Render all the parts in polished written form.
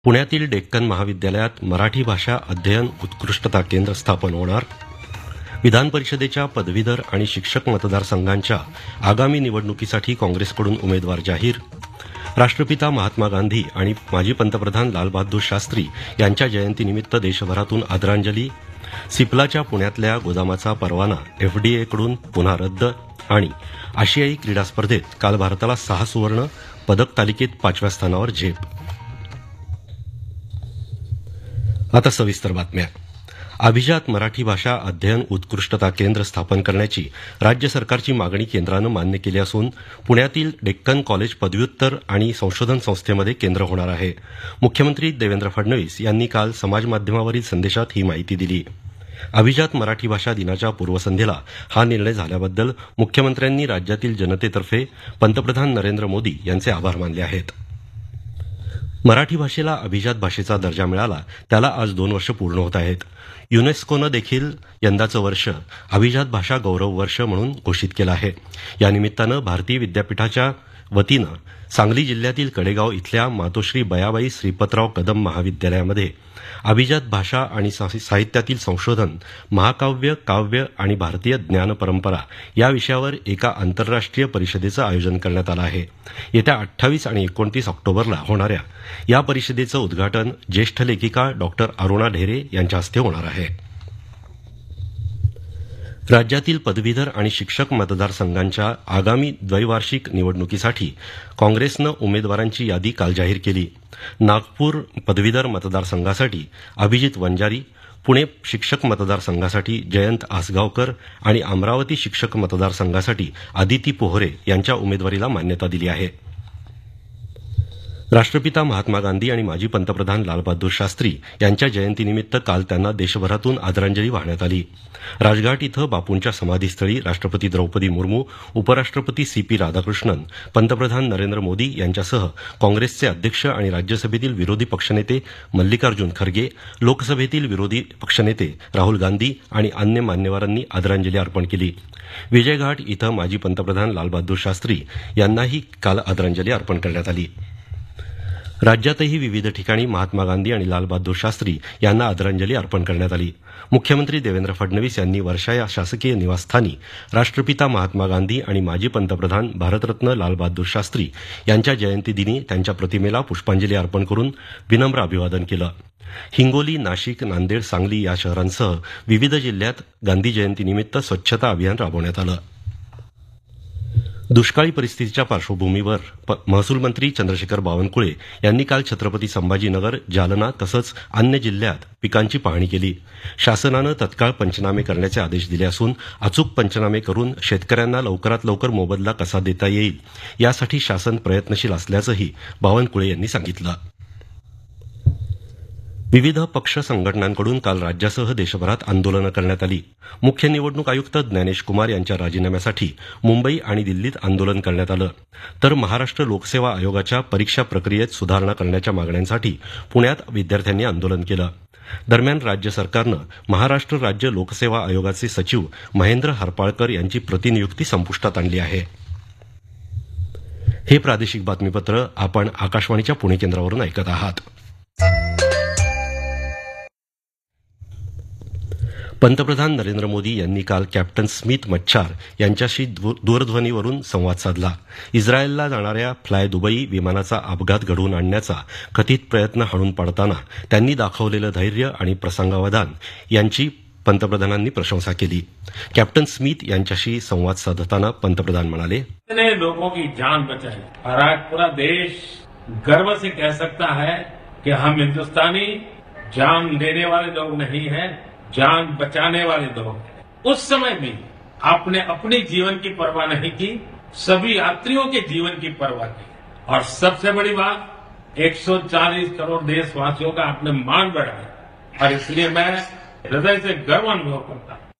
पुण्यातील डेक्कन महाविद्यालयात मराठी भाषा अध्ययन उत्कृष्टता केंद्र स्थापन होणार. विधान परिषदेच्या पदवीधर आणि शिक्षक मतदारसंघांच्या आगामी निवडणुकीसाठी काँग्रेसकडून उमेदवार जाहीर. राष्ट्रपिता महात्मा गांधी आणि माजी पंतप्रधान लालबहादूर शास्त्री यांच्या जयंतीनिमित्त देशभरातून आदरांजली. सिप्लाच्या पुण्यातल्या गोदामाचा परवाना एफडीएकडून पुन्हा रद्द. आणि आशियाई क्रीडा स्पर्धेत काल भारताला 6 सुवर्ण, पदक तालिकेत 5व्या स्थानावर झेप. आता सविस्तर बातम्या. अभिजात मराठी भाषा अध्ययन उत्कृष्टता केंद्र स्थापन करण्याची राज्य सरकारची मागणी केंद्रानं मान्य केली असून पुण्यातील डेक्कन कॉलेज पदव्युत्तर आणि संशोधन संस्थेमध्ये केंद्र होणार आहे. मुख्यमंत्री देवेंद्र फडणवीस यांनी काल समाजमाध्यमावरील संदेशात ही माहिती दिली. अभिजात मराठी भाषा दिनाच्या पूर्वसंध्येला हा निर्णय झाल्याबद्दल मुख्यमंत्र्यांनी राज्यातील जनतेतर्फे पंतप्रधान नरेंद्र मोदी यांचे आभार मानले आहेत. मराठी भाषेला अभिजात भाषेचा दर्जा मिळाला त्याला आज 2 वर्ष पूर्ण होत आहेत. युनेस्कोनं देखील यंदाचं वर्ष अभिजात भाषा गौरव वर्ष म्हणून घोषित केलं आहे. या निमित्तानं भारतीय विद्यापीठाच्या वतीनं सांगली जिल्ह्यातील कडेगाव इथल्या मातोश्री बयाबाई श्रीपतराव कदम महाविद्यालयामध्ये अभिजात भाषा आणि साहित्यातील संशोधन, महाकाव्य, काव्य आणि भारतीय ज्ञान परंपरा या विषयावर एका आंतरराष्ट्रीय परिषदेचं आयोजन करण्यात आलं आहे. येत्या 28 आणि 29 ऑक्टोबरला होणाऱ्या या परिषदेचं उद्घाटन ज्येष्ठ लेखिका डॉक्टर अरुणा ढेरे यांच्या हस्ते होणार आहे. राज्यातील पदवीधर आणि शिक्षक मतदारसंघांच्या आगामी द्वैवार्षिक निवडणुकीसाठी काँग्रेसनं उमेदवारांची यादी काल जाहीर केली. नागपूर पदवीधर मतदारसंघासाठी अभिजित वंजारी, पुणे शिक्षक मतदारसंघासाठी जयंत आसगावकर आणि अमरावती शिक्षक मतदारसंघासाठी आदिती पोहरे यांच्या उमेदवारीला मान्यता दिली आहे. राष्ट्रपिता महात्मा गांधी आणि माजी पंतप्रधान लालबहादूर शास्त्री यांच्या जयंतीनिमित्त काल त्यांना देशभरातून आदरांजली वाहण्यात आली. राजघाट इथं बापूंच्या समाधीस्थळी राष्ट्रपती द्रौपदी मुर्मू, उपराष्ट्रपती सीपी राधाकृष्णन, पंतप्रधान नरेंद्र मोदी यांच्यासह काँग्रेसचे अध्यक्ष आणि राज्यसभेतील विरोधी पक्षनेते मल्लिकार्जुन खरगे, लोकसभेतील विरोधी पक्षनेते राहुल गांधी आणि अन्य मान्यवरांनी आदरांजली अर्पण केली. विजयघाट इथं माजी पंतप्रधान लालबहादूर शास्त्री यांनाही काल आदरांजली अर्पण करण्यात आली. राज्यातही विविध ठिकाणी महात्मा गांधी आणि लालबहादूर शास्त्री यांना आदरांजली अर्पण करण्यात आली. मुख्यमंत्री देवेंद्र फडणवीस यांनी वर्षा या शासकीय निवासस्थानी राष्ट्रपिता महात्मा गांधी आणि माजी पंतप्रधान भारतरत्न लालबहादूर शास्त्री यांच्या जयंतीदिनी त्यांच्या प्रतिमेला पुष्पांजली अर्पण करून विनम्र अभिवादन केलं. हिंगोली, नाशिक, नांदेड, सांगली या शहरांसह विविध जिल्ह्यात गांधी जयंतीनिमित्त स्वच्छता अभियान राबवण्यात आलं. दुष्काळी परिस्थितीच्या पार्श्वभूमीवर महसूल मंत्री चंद्रशेखर बावनकुळे यांनी काल छत्रपती संभाजीनगर, जालना तसंच अन्य जिल्ह्यात पिकांची पाहणी केली. शासनानं तत्काळ पंचनामे करण्याचे आदेश दिले असून अचूक पंचनामे करून शेतकऱ्यांना लवकरात लवकर मोबदला कसा देता येईल यासाठी शासन प्रयत्नशील असल्याचंही बावनकुळे यांनी सांगितलं. विविध पक्ष संघटनांकडून काल राज्यासह देशभरात आंदोलनं करण्यात आली. मुख्य निवडणूक आयुक्त ज्ञानेश कुमार यांच्या राजीनाम्यासाठी मुंबई आणि दिल्लीत आंदोलन करण्यात आलं. तर महाराष्ट्र लोकसेवा आयोगाच्या परीक्षा प्रक्रियेत सुधारणा करण्याच्या मागण्यांसाठी पुण्यात विद्यार्थ्यांनी आंदोलन केलं. दरम्यान राज्य सरकारनं महाराष्ट्र राज्य लोकसेवा आयोगाचे सचिव महेंद्र हरपाळकर यांची प्रतिनियुक्ती संपुष्टात आणली आहे. हे प्रादेशिक बातमीपत्र आपण आकाशवाणीच्या पुणे केंद्रावरून ऐकत आहात. पंतप्रधान नरेंद्र मोदी यांनी काल कॅप्टन स्मिथ मच्छार यांच्याशी दूरध्वनीवरून संवाद साधला. इस्रायलला जाणाऱ्या फ्लाय दुबई विमानाचा अपघात घडवून आणण्याचा कथित प्रयत्न हाणून पाडताना त्यांनी दाखवलेलं धैर्य आणि प्रसंगावधान यांची पंतप्रधानांनी प्रशंसा केली. कॅप्टन स्मिथ यांच्याशी संवाद साधताना पंतप्रधान म्हणाले, इतने लोगों की जान बचाई और आज पूरा देश गर्व से कह सकता है कि हम हिंदुस्तानी जान लेने वाले लोग नहीं हैं, जान बचाने वाले लोग। उस समय भी आपने अपने जीवन की परवाह नहीं की, सभी यात्रियों के जीवन की परवाह की और सबसे बड़ी बात 140 करोड़ देशवासियों का आपने मान बढ़ाया और इसलिए मैं हृदय से गर्व अनुभव करता हूं.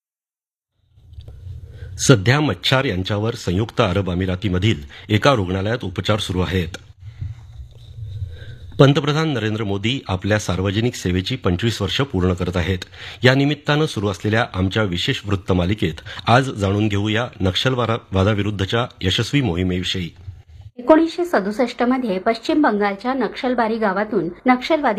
सध्या मच्छार यांच्यावर संयुक्त अरब अमिरातीमधील एका रुग्णालयात उपचार सुरू आहेत. पंतप्रधान नरेंद्र मोदी आपल्या सार्वजनिक सेवेची 25 वर्ष पूर्ण करत आहेत. या निमित्तानं सुरू असलेल्या आमच्या विशेष वृत्तमालिकेत आज जाणून घेऊया नक्षलवादाविरुद्धच्या यशस्वी मोहिमेविषयी. 1967 मध्ये पश्चिम बंगालच्या नक्षलबारी गावातून नक्षलवादी